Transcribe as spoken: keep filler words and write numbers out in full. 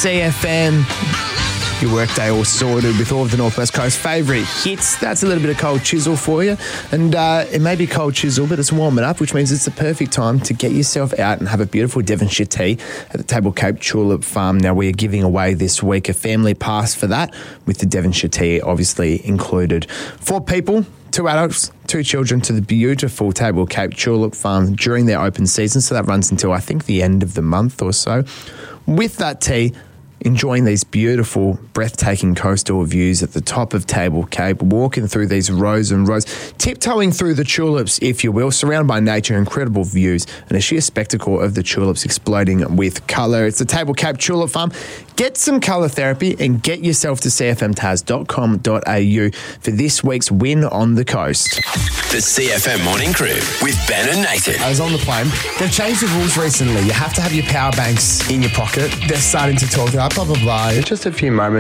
C F M. Your workday all sorted with all of the Northwest Coast favourite hits. That's a little bit of cold chisel for you. And uh, it may be cold chisel, but it's warming up, which means it's the perfect time to get yourself out and have a beautiful Devonshire tea at the Table Cape Tulip Farm. Now, we are giving away this week a family pass for that, with the Devonshire tea obviously included. Four people, two adults, two children, to the beautiful Table Cape Tulip Farm during their open season. So that runs until, I think, the end of the month or so. With that tea, enjoying these beautiful, breathtaking coastal views at the top of Table Cape, walking through these rows and rows, tiptoeing through the tulips, if you will, surrounded by nature, incredible views, and a sheer spectacle of the tulips exploding with colour. It's the Table Cape Tulip Farm. Get some colour therapy and get yourself to c f m tas dot com dot a u for this week's win on the coast. The C F M Morning Crew with Ben and Nathan. I was on the plane. They've changed the rules recently. You have to have your power banks in your pocket. They're starting to talk about blah, blah, blah. Just a few moments.